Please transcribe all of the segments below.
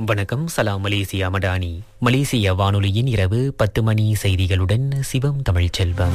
வணக்கம். சலாம் மலேசியா மடானி. மலேசிய வானொலியின் இரவு 10 மணி செய்திகளுடன் சிவம் தமிழ்ச்செல்வம்.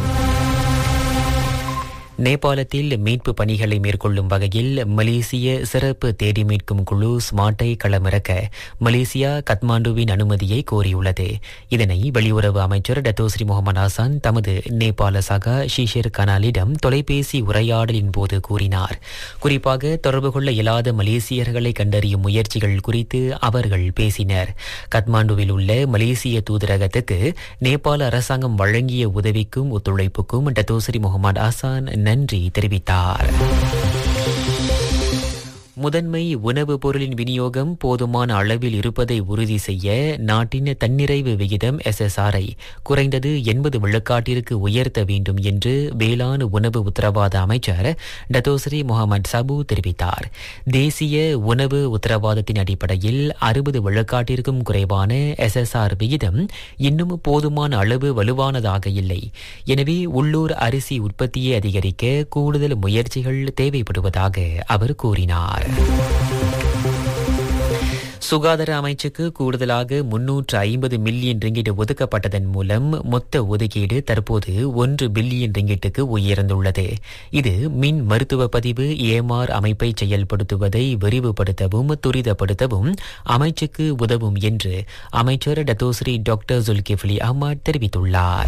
நேபாளத்தில் மீட்பு பணிகளை மேற்கொள்ளும் வகையில் மலேசிய சிறப்பு தேடி மீட்கும் குழு ஸ்மார்ட்டை களமிறக்க மலேசியா கத்மாண்டுவின் அனுமதியை கோரியுள்ளது. இதனை வெளியுறவு அமைச்சர் டத்தோஸ்ரீ முகமது ஹசான் தமது நேபாள சகா ஷிஷிர் கனாலிடம் தொலைபேசி உரையாடலின் போது கூறினார். குறிப்பாக தொடர்பு கொள்ள இயலாத மலேசியர்களை கண்டறியும் முயற்சிகள் குறித்து அவர்கள் பேசினர். கத்மாண்டுவில் உள்ள மலேசிய தூதரகத்துக்கு நேபாள அரசாங்கம் வழங்கிய உதவிக்கும் ஒத்துழைப்புக்கும் டத்தோஸ்ரீ முகமது ஹசான் நன்றி தெரிவித்தார். முதன்மை உணவுப் பொருளின் விநியோகம் போதுமான அளவில் இருப்பதை உறுதி செய்ய நாட்டின் தன்னிறைவு விகிதம் SSRஐ குறைந்தது 80 விழுக்காட்டிற்கு உயர்த்த வேண்டும் என்று வேளாண் உணவு உத்தரவாத அமைச்சர் டத்தோஸ்ரீ முகமது சபு தெரிவித்தார். தேசிய உணவு உத்தரவாதத்தின் அடிப்படையில் 60 விழுக்காட்டிற்கும் குறைவான SSR விகிதம் இன்னும் போதுமான அளவு வலுவானதாக இல்லை. எனவே உள்ளூர் அரிசி உற்பத்தியை அதிகரிக்க கூடுதல் முயற்சிகள் தேவைப்படுவதாக அவர் கூறினார். சுகாதார அமைச்சுக்கு கூடுதலாக 350 மில்லியன் ரிங்கிட் ஒதுக்கப்பட்டதன் மூலம் மொத்த ஒதுக்கீடு தற்போது 1 பில்லியன் ரிங்கிட்டுக்கு உயர்ந்துள்ளது. இது மின் மருத்துவ பதிவு EMR அமைப்பை செயல்படுத்துவதை விரிவுபடுத்தவும் துரிதப்படுத்தவும் அமைச்சுக்கு உதவும் என்று அமைச்சர் டத்தோஸ்ரீ டாக்டர் ஜுல்கிஃப்லி அஹ்மத் தெரிவித்துள்ளார்.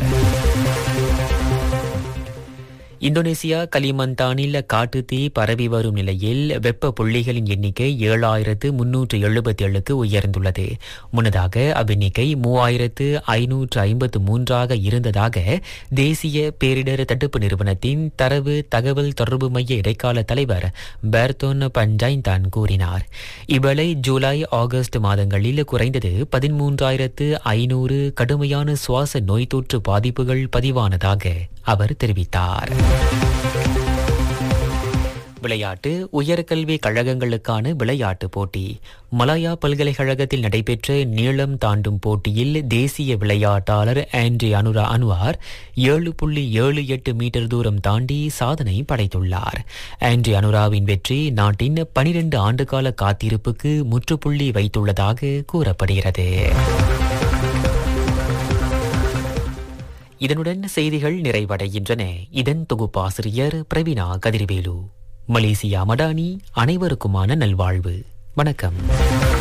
இந்தோனேசியா கலிமந்தானில் காட்டுத்தீ பரவி வரும் நிலையில் வெப்ப புள்ளிகளின் எண்ணிக்கை 7377க்கு உயர்ந்துள்ளது. முன்னதாக அவ்வெண்ணிக்கை 3553ஆக இருந்ததாக தேசிய பேரிடர் தடுப்பு நிறுவனத்தின் தகவல் தொடர்பு மைய இடைக்கால தலைவர் பெர்தோன் பஞ்சாய்தான் கூறினார். இவ்வேளை ஜூலை ஆகஸ்ட் மாதங்களில் குறைந்தது 13500 கடுமையான சுவாச நோய் தொற்று பாதிப்புகள் பதிவானதாக அவர் தெரிவித்தார். விளையாட்டு. உயர்கல்வி கழகங்களுக்கான விளையாட்டுப் போட்டி. மலாயா பல்கலைக்கழகத்தில் நடைபெற்ற நீளம் தாண்டும் போட்டியில் தேசிய விளையாட்டாளர் ஆண்ட்ரி அனுவார் 7.78 மீட்டர் தூரம் தாண்டி சாதனை படைத்துள்ளார். ஆண்ட்ரி அனுராவின் வெற்றி நாட்டின் 12 ஆண்டுகால காத்திருப்புக்கு முற்றுப்புள்ளி வைத்துள்ளதாக கூறப்படுகிறது. இதனுடன் செய்திகள் நிறைவடைகின்றன. இதன் தொகுப்பாசிரியர் பிரவீனா கதிர்வேலு. மலேசியா மடானி. அனைவருக்குமான நல்வாழ்வு. வணக்கம்.